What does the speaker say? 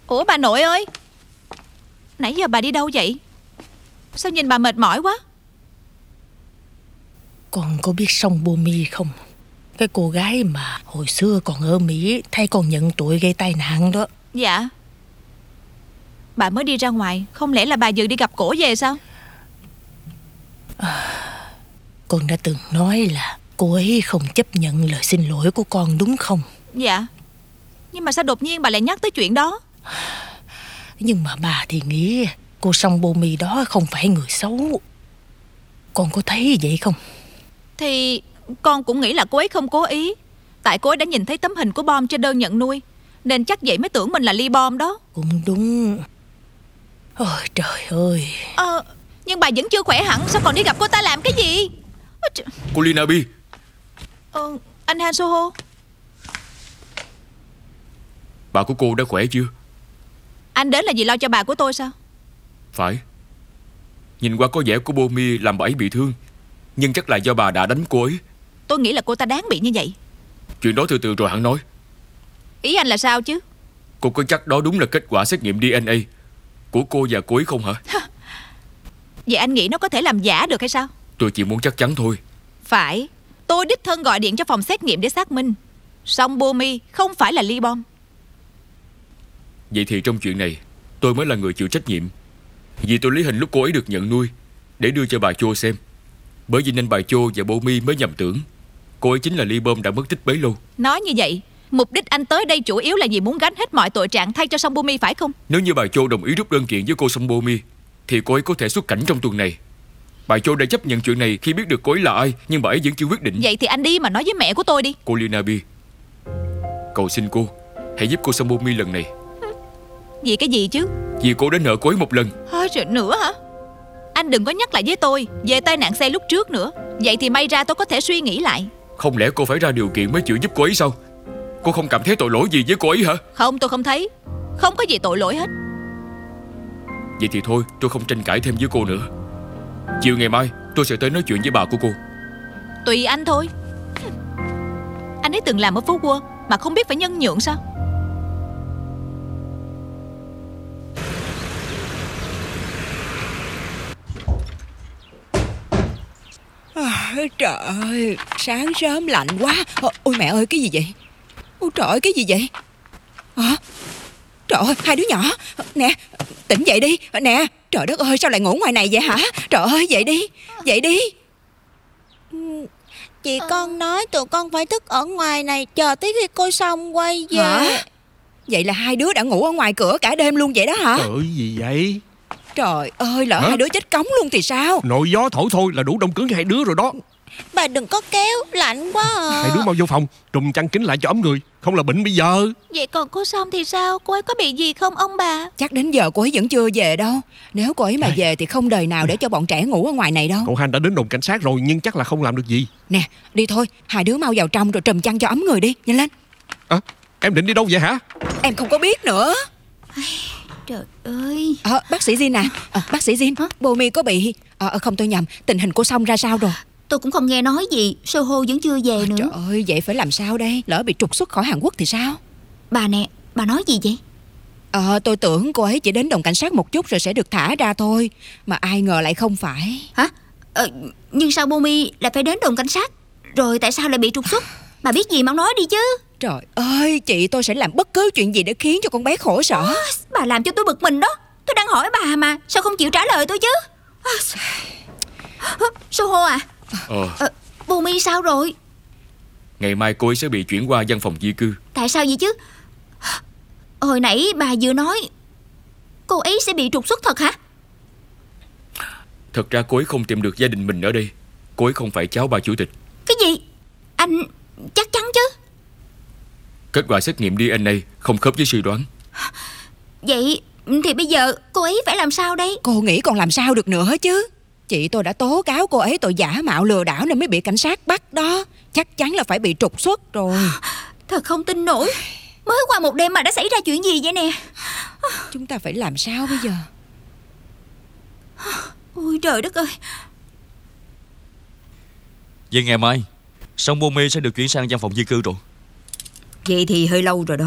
Ủa bà nội ơi, nãy giờ bà đi đâu vậy? Sao nhìn bà mệt mỏi quá? Con có biết Song Bomi không? Cái cô gái mà hồi xưa còn ở Mỹ thay con nhận tội gây tai nạn đó. Dạ. Bà mới đi ra ngoài, không lẽ là bà vừa đi gặp cổ về sao? Con đã từng nói là cô ấy không chấp nhận lời xin lỗi của con đúng không? Dạ. Nhưng mà sao đột nhiên bà lại nhắc tới chuyện đó? Nhưng mà bà thì nghĩ cô Song Bomi đó không phải người xấu. Con có thấy vậy không? Thì con cũng nghĩ là cô ấy không cố ý. Tại cô ấy đã nhìn thấy tấm hình của Bom trên đơn nhận nuôi, nên chắc vậy mới tưởng mình là Ly Bom đó. Cũng đúng. Ôi trời ơi. Nhưng bà vẫn chưa khỏe hẳn, sao còn đi gặp cô ta làm cái gì? Cô Linabi. Anh Han Soho. Bà của cô đã khỏe chưa? Anh đến là vì lo cho bà của tôi sao? Phải. Nhìn qua có vẻ của Bomi làm bà ấy bị thương, nhưng chắc là do bà đã đánh cô ấy. Tôi nghĩ là cô ta đáng bị như vậy. Chuyện đó từ từ rồi hẳn nói. Ý anh là sao chứ? Cô có chắc đó đúng là kết quả xét nghiệm DNA của cô và cô ấy không hả? Vậy anh nghĩ nó có thể làm giả được hay sao? Tôi chỉ muốn chắc chắn thôi. Phải. Tôi đích thân gọi điện cho phòng xét nghiệm để xác minh Song Bomi không phải là Ly Bom. Vậy thì trong chuyện này tôi mới là người chịu trách nhiệm, vì tôi lấy hình lúc cô ấy được nhận nuôi để đưa cho bà Cho xem. Bởi vì nên bà Cho và Bomi mới nhầm tưởng cô ấy chính là Ly Bom đã mất tích bấy lâu. Nói như vậy, mục đích anh tới đây chủ yếu là vì muốn gánh hết mọi tội trạng thay cho Song Bomi phải không? Nếu như bà Cho đồng ý rút đơn kiện với cô Song Bomi thì cô ấy có thể xuất cảnh trong tuần này. Bà Cho đã chấp nhận chuyện này khi biết được cô ấy là ai, nhưng bà ấy vẫn chưa quyết định. Vậy thì anh đi mà nói với mẹ của tôi đi. Cô Linabi, cầu xin cô hãy giúp cô Song Bomi lần này. Vì cái gì chứ? Vì cô đã nợ cô ấy một lần. Trời, nữa hả? Anh đừng có nhắc lại với tôi về tai nạn xe lúc trước nữa. Vậy thì may ra tôi có thể suy nghĩ lại. Không lẽ cô phải ra điều kiện mới chịu giúp cô ấy sao? Cô không cảm thấy tội lỗi gì với cô ấy hả? Không, tôi không thấy. Không có gì tội lỗi hết. Vậy thì thôi, tôi không tranh cãi thêm với cô nữa. Chiều ngày mai tôi sẽ tới nói chuyện với bà của cô. Tùy anh thôi. Anh ấy từng làm ở phố Quân mà không biết phải nhân nhượng sao? Trời ơi, sáng sớm lạnh quá. Ôi mẹ ơi, cái gì vậy? Ôi trời ơi, cái gì vậy? Trời ơi, hai đứa nhỏ. Nè, tỉnh dậy đi. Nè, trời đất ơi, sao lại ngủ ngoài này vậy hả? Trời ơi, dậy đi, dậy đi. Chị con nói tụi con phải thức ở ngoài này chờ tới khi cô Song quay về. Hả? Vậy là hai đứa đã ngủ ở ngoài cửa cả đêm luôn vậy đó hả? Trời ơi, gì vậy? Trời ơi, lỡ hai đứa chết cống luôn thì sao? Nội gió thổi thôi là đủ đông cứng hai đứa rồi đó. Bà đừng có kéo, lạnh quá à. Hai đứa mau vô phòng, trùm chăn kín lại cho ấm người, không là bệnh bây giờ. Vậy còn cô Song thì sao? Cô ấy có bị gì không ông bà? Chắc đến giờ cô ấy vẫn chưa về đâu. Nếu cô ấy mà về thì không đời nào để cho bọn trẻ ngủ ở ngoài này đâu. Cậu Han đã đến đồn cảnh sát rồi nhưng chắc là không làm được gì. Nè, đi thôi, hai đứa mau vào trong rồi trùm chăn cho ấm người đi, nhanh lên. Em định đi đâu vậy hả? Em không có biết nữa. Trời ơi. Bác sĩ Jin à, bác sĩ Jin, Bomi có bị không, tôi nhầm, tình hình cô Song ra sao rồi? Tôi cũng không nghe nói gì. Soho vẫn chưa về nữa. Trời ơi, vậy phải làm sao đây? Lỡ bị trục xuất khỏi Hàn Quốc thì sao? Bà nè, bà nói gì vậy? Tôi tưởng cô ấy chỉ đến đồn cảnh sát một chút rồi sẽ được thả ra thôi, mà ai ngờ lại không phải. Hả? Nhưng sao Bomi lại phải đến đồn cảnh sát? Rồi tại sao lại bị trục xuất? Bà biết gì mau nói đi chứ. Trời ơi, chị tôi sẽ làm bất cứ chuyện gì để khiến cho con bé khổ sở. Bà làm cho tôi bực mình đó. Tôi đang hỏi bà mà, sao không chịu trả lời tôi chứ? Soho à? Bomi sao rồi? Ngày mai cô ấy sẽ bị chuyển qua văn phòng di cư. Tại sao vậy chứ? Hồi nãy bà vừa nói cô ấy sẽ bị trục xuất thật hả? Thật ra cô ấy không tìm được gia đình mình ở đây. Cô ấy không phải cháu bà chủ tịch. Cái gì? Anh chắc chắn chứ? Kết quả xét nghiệm DNA không khớp với suy đoán. Vậy thì bây giờ cô ấy phải làm sao đây? Cô nghĩ còn làm sao được nữa chứ? Chị tôi đã tố cáo cô ấy tội giả mạo lừa đảo nên mới bị cảnh sát bắt đó. Chắc chắn là phải bị trục xuất rồi. Thật không tin nổi. Mới qua một đêm mà đã xảy ra chuyện gì vậy nè? Chúng ta phải làm sao bây giờ? Ôi trời đất ơi. Vậy ngày mai Song Bomi sẽ được chuyển sang văn phòng di cư rồi. Vậy thì hơi lâu rồi đó.